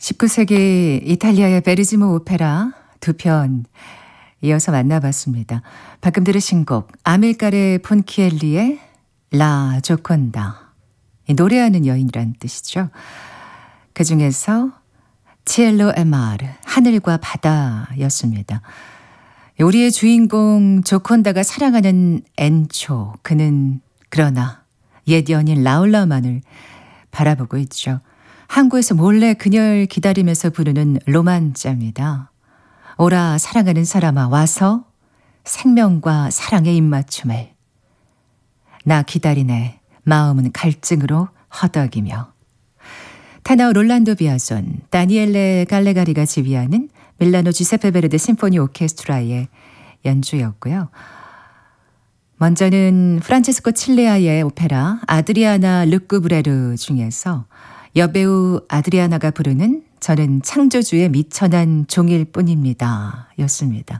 19세기 이탈리아의 베르지모 오페라 두 편 이어서 만나봤습니다. 방금 들으신 곡 아밀카레 폰키엘리의 라 조콘다. 노래하는 여인이란 뜻이죠. 그중에서 치엘로 에 마르 하늘과 바다였습니다. 우리의 주인공 조콘다가 사랑하는 엔초, 그는 그러나 옛 연인 라울라만을 바라보고 있죠. 항구에서 몰래 그녀를 기다리면서 부르는 로만짜입니다. 오라 사랑하는 사람아 와서 생명과 사랑의 입맞춤을. 나 기다리네 마음은 갈증으로 허덕이며. 테너 롤란도 비아손, 다니엘레 갈레가리가 지휘하는 밀라노 주세페 베르데 심포니 오케스트라의 연주였고요. 먼저는 프란체스코 칠레아의 오페라 아드리아나 르꾸브레르 중에서 여배우 아드리아나가 부르는 저는 창조주의 미천한 종일 뿐입니다 였습니다.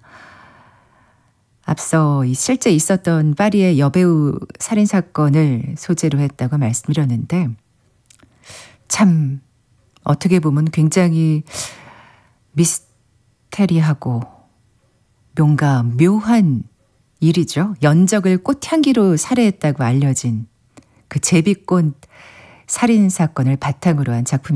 앞서 실제 있었던 파리의 여배우 살인사건을 소재로 했다고 말씀드렸는데 참 어떻게 보면 굉장히 미스테리하고 뭔가 묘한 일이죠. 연적을 꽃향기로 살해했다고 알려진 그 제비꽃 살인사건을 바탕으로 한 작품입니다.